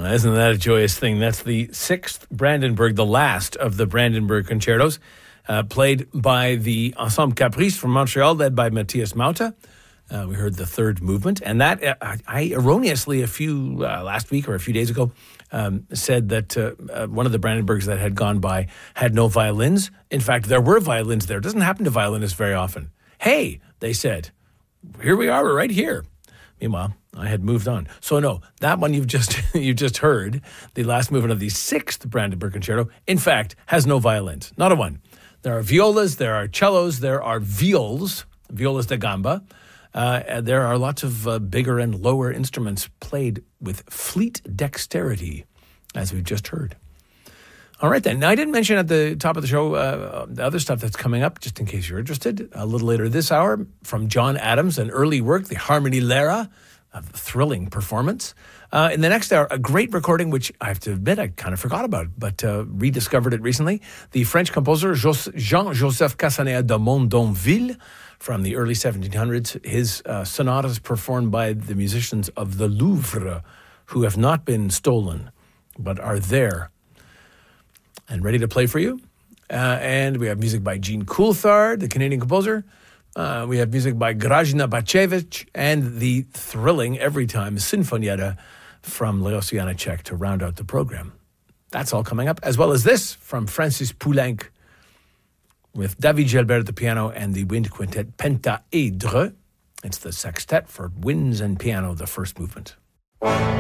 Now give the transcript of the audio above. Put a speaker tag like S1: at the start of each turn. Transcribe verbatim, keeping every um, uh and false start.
S1: Well, isn't that a joyous thing? That's the sixth Brandenburg, the last of the Brandenburg concertos, uh, played by the Ensemble Caprice from Montreal, led by Matthias Mauta. Uh, we heard the third movement. And that, uh, I erroneously, a few, uh, last week or a few days ago, um, said that uh, uh, one of the Brandenburgs that had gone by had no violins. In fact, there were violins there. It doesn't happen to violinists very often. Hey, they said, here we are, we're right here. Meanwhile, I had moved on. So no, that one you've just you just heard, the last movement of the sixth Brandenburg Concerto, in fact, has no violins. Not a one. There are violas, there are cellos, there are viols, violas da gamba. Uh, and there are lots of uh, bigger and lower instruments played with fleet dexterity, as we've just heard. All right, then. Now, I didn't mention at the top of the show uh, the other stuff that's coming up, just in case you're interested. A little later this hour, from John Adams, an early work, the Harmonie Lehre, a thrilling performance. Uh, in the next hour, a great recording, which I have to admit I kind of forgot about, but uh, rediscovered it recently. The French composer Jean-Joseph Cassanéa de Mondonville, from the early seventeen hundreds, his uh, sonatas performed by the musicians of the Louvre, who have not been stolen, but are there and ready to play for you. Uh, and we have music by Jean Coulthard, the Canadian composer. Uh, we have music by Grażyna Bacevich and the thrilling, every time, Sinfonietta from Leos Janáček to round out the program. That's all coming up, as well as this from Francis Poulenc with David Gilbert at the piano and the wind quintet Pentaèdre. It's the sextet for winds and piano, the first movement.